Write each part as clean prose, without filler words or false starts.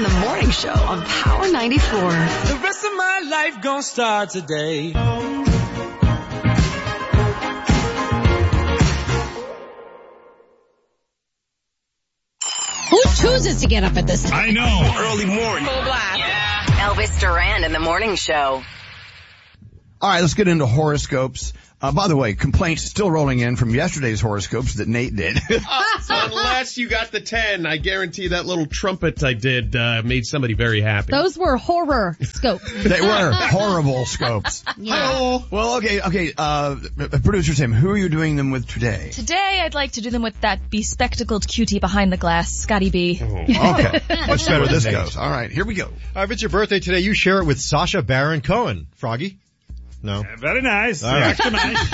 Duran, the morning show on Power 94. The rest of my life gonna start today. Who chooses to get up at this time? I know. Early morning. Full blast. Yeah. Elvis Duran in the morning show. All right, let's get into horoscopes. By the way, complaints still rolling in from yesterday's horoscopes that Nate did. So unless you got the 10, I guarantee that little trumpet I did made somebody very happy. Those were horror scopes. They were horrible scopes. Yeah. Well, okay. Producer Tim, who are you doing them with today? Today, I'd like to do them with that bespectacled cutie behind the glass, Scotty B. Okay, let's see where this goes. All right, here we go. If it's your birthday today, you share it with Sacha Baron Cohen. Froggy? No. Very nice. All right. Extra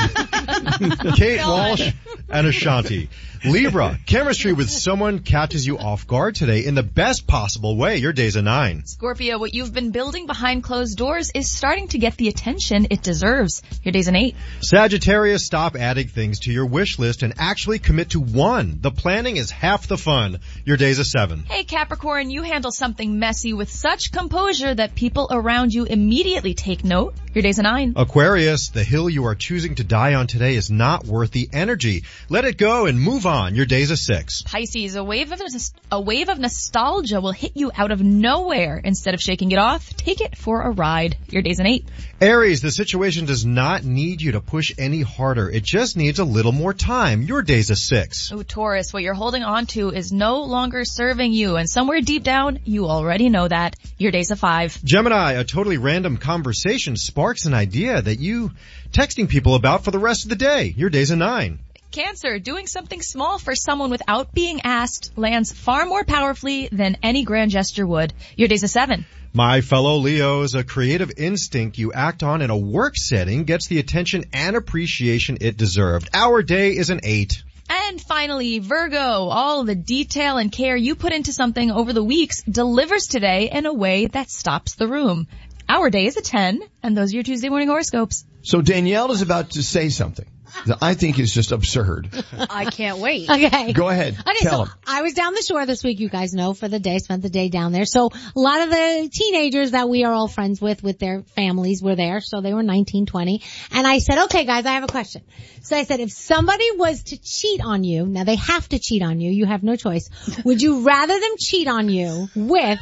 nice. Kate Walsh and Ashanti. Libra, chemistry with someone catches you off guard today in the best possible way. Your day's a 9. Scorpio, what you've been building behind closed doors is starting to get the attention it deserves. Your day's an 8. Sagittarius, stop adding things to your wish list and actually commit to one. The planning is half the fun. Your day's a 7. Hey Capricorn, you handle something messy with such composure that people around you immediately take note. Your day's a 9. Aquarius, the hill you are choosing to die on today is not worth the energy. Let it go and move on. Your day's a 6. Pisces, a wave of nostalgia will hit you out of nowhere. Instead of shaking it off, take it for a ride. Your day's an 8. Aries, the situation does not need you to push any harder. It just needs a little more time. Your day's a 6. Ooh, Taurus, what you're holding on to is no longer serving you, and somewhere deep down, you already know that. Your day's a 5. Gemini, a totally random conversation sparks an idea that you texting people about for the rest of the day. Your day's a 9. Cancer, doing something small for someone without being asked lands far more powerfully than any grand gesture would. Your day's a 7. My fellow Leos, a creative instinct you act on in a work setting gets the attention and appreciation it deserved. Our day is an 8. And finally, Virgo, all the detail and care you put into something over the weeks delivers today in a way that stops the room. Our day is a 10, and those are your Tuesday morning horoscopes. So Danielle is about to say something that I think is just absurd. I can't wait. Okay. Go ahead. Okay, Tell so him. I was down the shore this week, you guys know, for the day, spent the day down there. So a lot of the teenagers that we are all friends with their families were there. So they were 19, 20. And I said, okay guys, I have a question. So I said, if somebody was to cheat on you, now they have to cheat on you, you have no choice. Would you rather them cheat on you with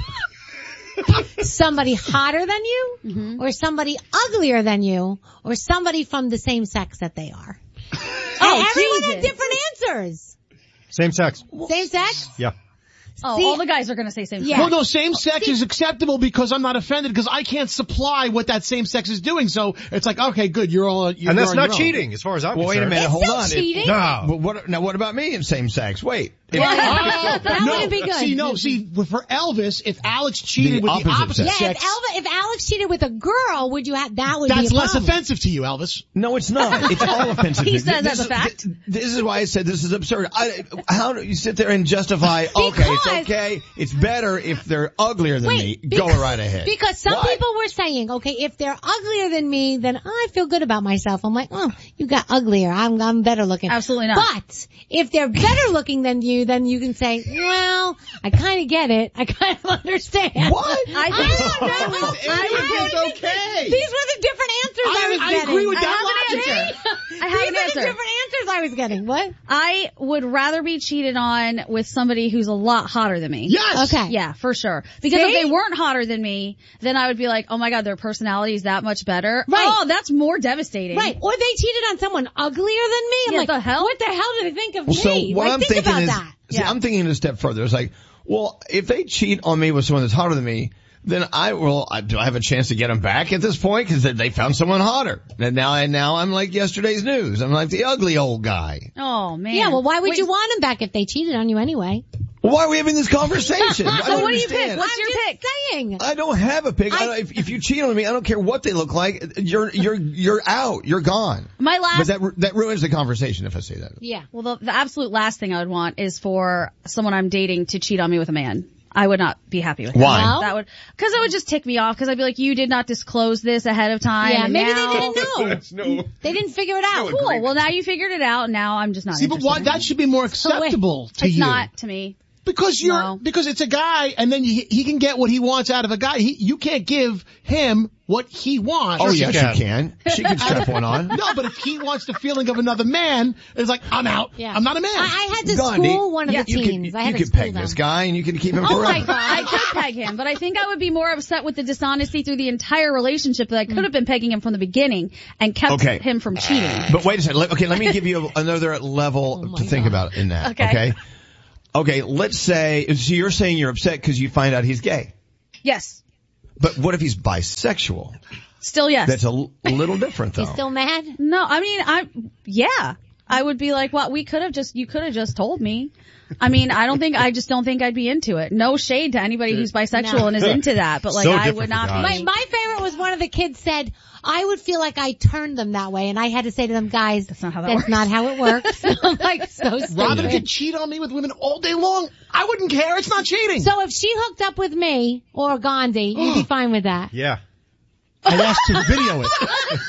somebody hotter than you, or somebody uglier than you, or somebody from the same sex that they are? Oh, and everyone Jesus. had different answers. Same sex. Same sex? Yeah. Oh, See- all the guys are going to say same Yeah. sex. Well, no, same sex is acceptable because I'm not offended because I can't supply what that same sex is doing. So it's like, okay, good, you're And that's on not your own. cheating as far as I'm Well, wait a concerned. minute, It's hold still on. cheating. Now, what about me in same sex? Wait. That wouldn't be good. See, for Elvis, if Alex cheated with the opposite Yeah, sex, if Alex cheated with a girl, would you have, that would that's be a less problem. offensive to you, Elvis. No, it's not. It's all offensive. He says This that's a is- fact. This is why I said this is absurd. How do you sit there and justify, okay, it's Because- okay, it's better if they're uglier than me. Wait, Go right ahead. Because some Why? people were saying, okay, if they're uglier than me, then I feel good about myself. I'm like, oh, you got uglier. I'm better looking. Absolutely not. But if they're better looking than you, then you can say, well, I kind of get it. I kind of understand. What? I don't know. It's okay. These were the different answers I was I getting. agree with I that have an logic. answer. I have These an are the answer. different answers I was getting. What? I would rather be cheated on with somebody who's a lot hotter than me. Yes. Okay. Yeah, for sure. Because See? if they weren't hotter than me, then I would be like, oh my god, their personality is that much better. Right. Oh, that's more devastating. Right. Or they cheated on someone uglier than me. I'm Yeah, like, the hell? what the hell do they think of So me? what Like, I'm think thinking about is, that. see, I'm thinking a step further. It's like, well, if they cheat on me with someone that's hotter than me, then do I have a chance to get them back at this point? Because they found someone hotter. And now I'm like yesterday's news. I'm like the ugly old guy. Oh man. Yeah, well, why would Wait, you want them back if they cheated on you anyway? Well, why are we having this conversation? I So don't what do you understand. pick? What's I'm your just pick? saying. I don't have a pick. If you cheat on me, I don't care what they look like. You're out. You're gone. My last But that ruins the conversation if I say that. Yeah. Well, the absolute last thing I would want is for someone I'm dating to cheat on me with a man. I would not be happy with that. Why? No? Cause it would just tick me off, cause I'd be like, you did not disclose this ahead of time. Yeah, and maybe now, they didn't know. No. They didn't figure it out. Cool. Well, now you figured it out. Now I'm just not See, but interested why, in that it. should be more acceptable to It's you. not to me. Because because it's a guy, and then he can get what he wants out of a guy. You can't give him what he wants. Oh, yes, she can. She can strap one on. No, but if he wants the feeling of another man, it's like, I'm out. Yeah. I'm not a man. I had to Gandhi, school one of the teens. You could peg this guy, and you can keep him forever. Oh my God. I could peg him, but I think I would be more upset with the dishonesty through the entire relationship that I could have been pegging him from the beginning and kept him from cheating. But wait a second. Okay, let me give you another level to think about in that. Okay, let's say, so you're saying you're upset because you find out he's gay. Yes. But what if he's bisexual? Still yes. That's a little different though. You still mad? No, I mean, I would be like, well, you could have just told me. I mean, I just don't think I'd be into it. No shade to anybody who's bisexual and is into that, but like, So I different would for not guys. be. My favorite was one of the kids said, I would feel like I turned them that way, and I had to say to them, guys, that's not how it works. I'm like, so stupid. Robin could cheat on me with women all day long. I wouldn't care. It's not cheating. So if she hooked up with me or Gandhi, you'd be fine with that. Yeah. I'd ask to video it.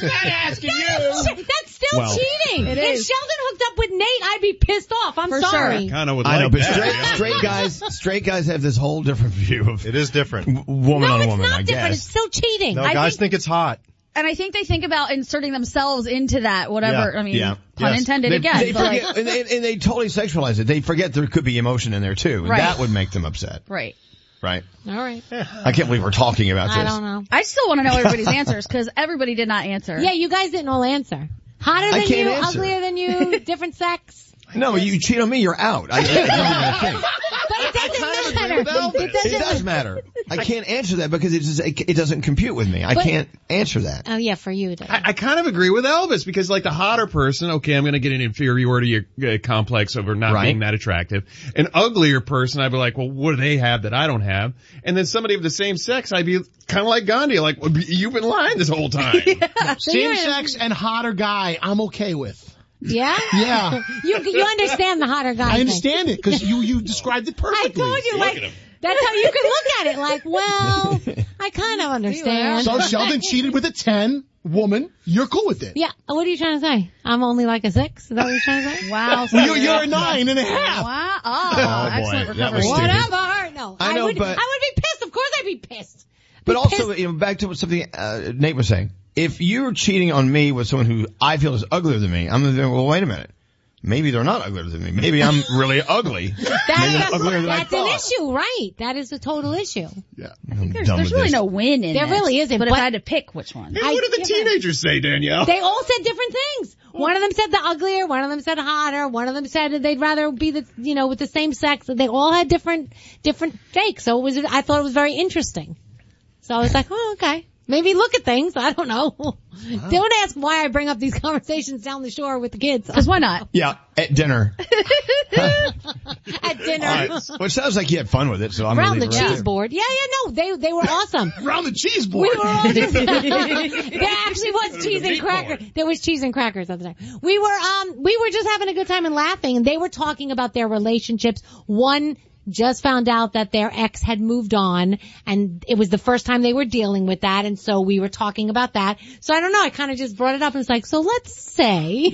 That's still cheating. It if is. Sheldon hooked up with Nate, I'd be pissed off. I'm For sorry. sure. Kind of would I know, like but that. straight guys have this whole different view of It is different. woman No, on it's woman, not I different. It's guess. still cheating. No, I guys think it's hot. And I think they think about inserting themselves into that, whatever, Yeah. I mean, Yeah. pun Yes. intended They again. But like, forget, and they totally sexualize it. They forget there could be emotion in there too. And Right. that would make them upset. right. Right? All right. I can't believe we're talking about this. I don't know. I still want to know everybody's answers because everybody did not answer. Yeah, you guys didn't all answer. Hotter I than can't you, answer. uglier than you, different sex. No, you cheat on me, you're out. I think. But it doesn't matter. It does matter. I can't answer that because it doesn't compute with me. I can't answer that. Oh yeah, for you. Dave. I kind of agree with Elvis because like the hotter person, okay, I'm going to get an inferiority complex over not being that attractive. An uglier person, I'd be like, well, what do they have that I don't have? And then somebody of the same sex, I'd be kind of like Gandhi, like, well, you've been lying this whole time. Same sex and hotter guy, I'm okay with. Yeah? Yeah. You understand the hotter guy I thing. understand it because you described it I perfectly. told you, like, that's how you could look at it. Like, well, I kind of understand. So Sheldon cheated with a 10 woman. You're cool with it. Yeah. What are you trying to say? I'm only like a 6? Is that what you're trying to say? Wow. Well, you're a 9.5. Wow. Oh, boy. excellent That recovery. was stupid. Whatever. No. I know, I would but- be pissed. Of course I'd be pissed. But also, back to something Nate was saying. If you're cheating on me with someone who I feel is uglier than me, I'm going to think, well, wait a minute. Maybe they're not uglier than me. Maybe I'm really ugly. Maybe they're uglier than I That's an thought. issue, right? That is a total issue. Yeah. There's really no win in There this, really isn't, But if but- I had to pick which one. Hey, what did the teenagers say, Danielle? They all said different things. One of them said the uglier, one of them said hotter, one of them said they'd rather be with the same sex. They all had different takes. So I thought it was very interesting. So I was like, oh, okay. Maybe look at things. I don't know. Don't ask why I bring up these conversations down the shore with the kids. Because why not? Yeah, at dinner. At dinner. All right. Well, it sounds like you had fun with it, so I'm Around going the to leave it cheese board. Yeah, no, they were awesome. Around the cheese board. We were all just, there actually was cheese and crackers. There was cheese and crackers at the time. We were just having a good time and laughing, and they were talking about their relationships. One just found out that their ex had moved on, and it was the first time they were dealing with that, and so we were talking about that. So I don't know, I kind of just brought it up and was like, so let's say,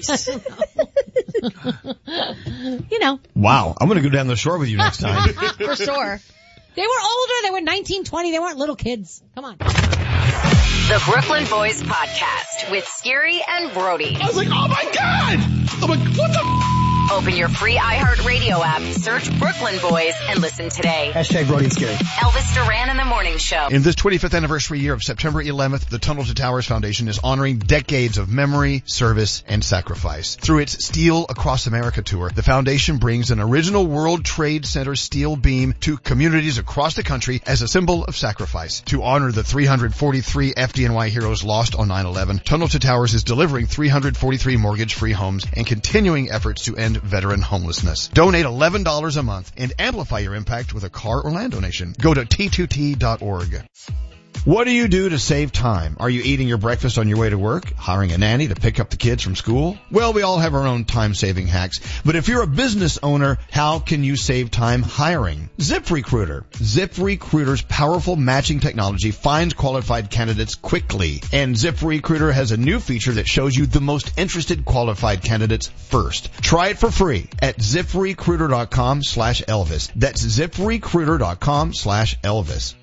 you know. Wow, I'm going to go down the shore with you next time. For sure. They were older, they were 19, 20, they weren't little kids. Come on. The Brooklyn Boys Podcast with Scary and Brody. I was like, oh my God! I'm like, what the Open your free iHeartRadio app, search Brooklyn Boys, and listen today. Hashtag Brody and Scary. Elvis Duran in the Morning Show. In this 25th anniversary year of September 11th, the Tunnel to Towers Foundation is honoring decades of memory, service, and sacrifice. Through its Steel Across America tour, the foundation brings an original World Trade Center steel beam to communities across the country as a symbol of sacrifice. To honor the 343 FDNY heroes lost on 9/11, Tunnel to Towers is delivering 343 mortgage-free homes and continuing efforts to end veteran homelessness. Donate $11 a month and amplify your impact with a car or land donation. Go to T2T.org. What do you do to save time? Are you eating your breakfast on your way to work? Hiring a nanny to pick up the kids from school? Well, we all have our own time-saving hacks. But if you're a business owner, how can you save time hiring? ZipRecruiter. ZipRecruiter's powerful matching technology finds qualified candidates quickly. And ZipRecruiter has a new feature that shows you the most interested qualified candidates first. Try it for free at ZipRecruiter.com/Elvis. That's ZipRecruiter.com/Elvis.